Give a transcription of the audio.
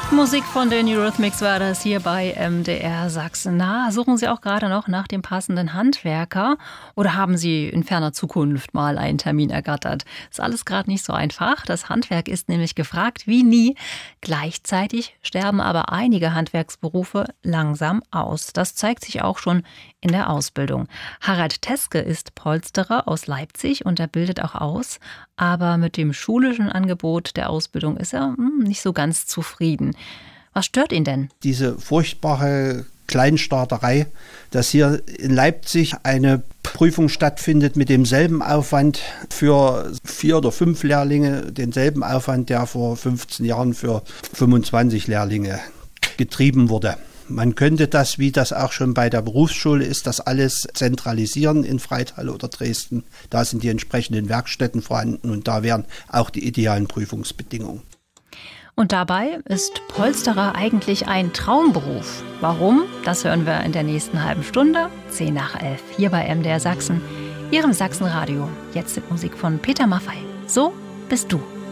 Musik von den Eurythmics war das hier bei MDR Sachsen. Na, suchen Sie auch gerade noch nach dem passenden Handwerker oder haben Sie in ferner Zukunft mal einen Termin ergattert? Ist alles gerade nicht so einfach. Das Handwerk ist nämlich gefragt wie nie. Gleichzeitig sterben aber einige Handwerksberufe langsam aus. Das zeigt sich auch schon in der Ausbildung. Harald Teske ist Polsterer aus Leipzig und er bildet auch aus. Aber mit dem schulischen Angebot der Ausbildung ist er nicht so ganz zufrieden. Was stört ihn denn? Diese furchtbare Kleinstaaterei, dass hier in Leipzig eine Prüfung stattfindet mit demselben Aufwand für 4 oder 5 Lehrlinge, denselben Aufwand, der vor 15 Jahren für 25 Lehrlinge getrieben wurde. Man könnte das, wie das auch schon bei der Berufsschule ist, das alles zentralisieren in Freital oder Dresden. Da sind die entsprechenden Werkstätten vorhanden und da wären auch die idealen Prüfungsbedingungen. Und dabei ist Polsterer eigentlich ein Traumberuf. Warum? Das hören wir in der nächsten halben Stunde, 10 nach 11, hier bei MDR Sachsen, Ihrem Sachsenradio. Jetzt mit Musik von Peter Maffay. So bist du.